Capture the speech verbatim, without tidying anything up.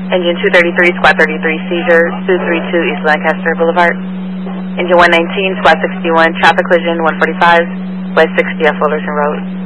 Engine two thirty-three, Squad thirty-three, seizure, two three two East Lancaster Boulevard. Engine one nineteen, Squad sixty-one, traffic collision, one forty-five, West sixtieth Fullerton Road.